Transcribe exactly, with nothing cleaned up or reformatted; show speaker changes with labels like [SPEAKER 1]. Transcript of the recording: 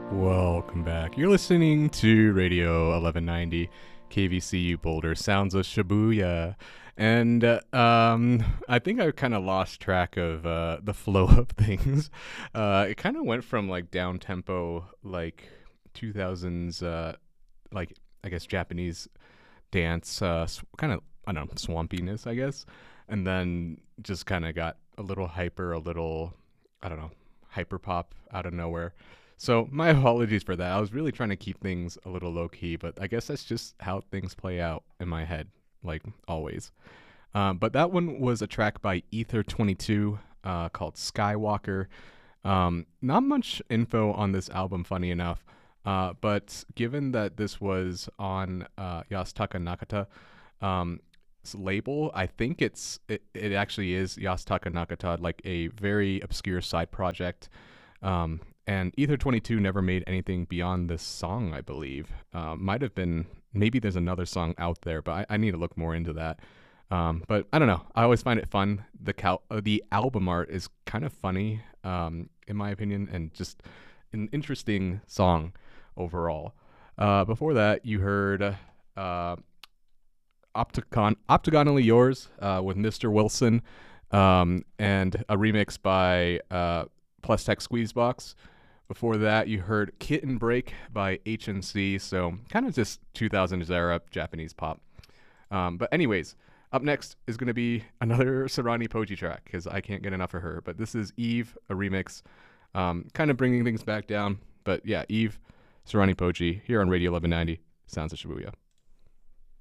[SPEAKER 1] Welcome back. You're listening to Radio eleven ninety, K V C U Boulder, Sounds of Shibuya. And uh, um, I think I kind of lost track of uh, the flow of things. Uh, it kind of went from like down tempo, like two thousands, uh, like I guess Japanese dance, uh, kind of, I don't know, swampiness, I guess. And then just kind of got a little hyper, a little, I don't know, hyper pop out of nowhere. So my apologies for that. I was really trying to keep things a little low key, but I guess that's just how things play out in my head, like always. Um, but that one was a track by Ether twenty-two uh, called Skywalker. Um, not much info on this album, funny enough, uh, but given that this was on uh, Yasutaka Nakata, um, label, I think it's it, it actually is Yasutaka Nakata, like a very obscure side project. Um, and Ether twenty-two never made anything beyond this song, I believe. Uh, might have been, maybe there's another song out there, but I, I need to look more into that. Um, but I don't know. I always find it fun. The cal- uh, the album art is kind of funny, um, in my opinion, and just an interesting song overall. Uh, before that, you heard uh, Opticon- Optigonally Yours uh, with Mister Wilson, um, and a remix by uh, Plus Tech Squeezebox. Before that, you heard Kitten Break by H N C, so kind of just two thousands era Japanese pop. Um, but anyways, up next is going to be another Sarani Poji track, because I can't get enough of her. But this is Eve, a remix, um, kind of bringing things back down. But yeah, Eve, Sarani Poji, here on Radio eleven ninety, Sounds of Shibuya.